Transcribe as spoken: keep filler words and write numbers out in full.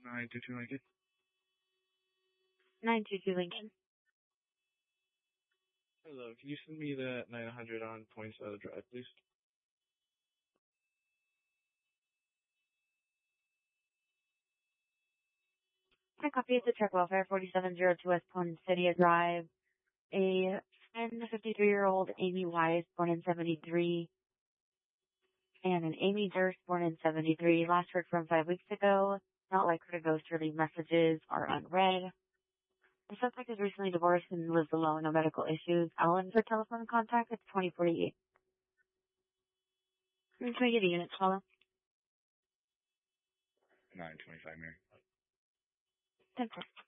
nine two two Lincoln. nine two two Lincoln. Hello, can you send me that nine hundred on Poinsett Drive, please? I copy it to truck welfare forty-seven oh two West Poinsett Drive. A fifty-three-year-old Amy Wise, born in seventy-three, and an Amy Durst, born in seventy-three, last heard from five weeks ago. Not likely to ghost or leave messages, are unread. The suspect is recently divorced and lives alone, no medical issues. Alan for telephone contact, it's twenty forty-eight. Can I get a unit, follow? nine twenty-five, Mary. ten four.